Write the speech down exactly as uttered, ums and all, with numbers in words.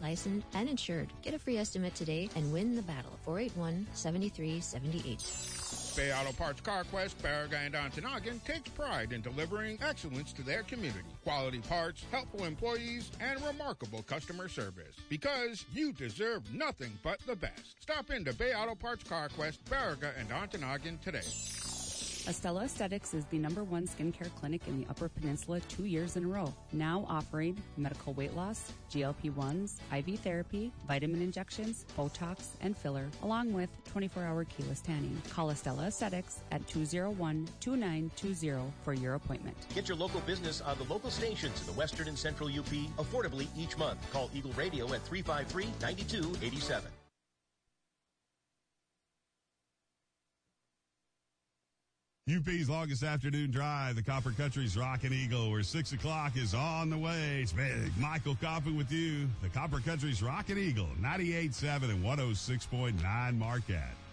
licensed, and insured. Get a free estimate today and win the battle. four eight one, seven three seven eight. Bay Auto Parts CarQuest, Baraga, and Ontonagon takes pride in delivering excellence to their community. Quality parts, helpful employees, and remarkable customer service. Because you deserve nothing but the best. Stop into Bay Auto Parts CarQuest, Baraga, and Ontonagon today. Estella Aesthetics is the number one skincare clinic in the Upper Peninsula two years in a row. Now offering medical weight loss, G L P ones, I V therapy, vitamin injections, Botox, and filler, along with twenty-four hour keyless tanning. Call Estella Aesthetics at two oh one, two nine two oh for your appointment. Get your local business on the local stations in the Western and Central U P affordably each month. Call Eagle Radio at three five three, nine two eight seven. U P's longest afternoon drive, the Copper Country's Rockin' Eagle, where six o'clock is on the way. It's big. Michael Coffin with you. The Copper Country's Rockin' Eagle, ninety-eight point seven and one oh six point nine Marquette.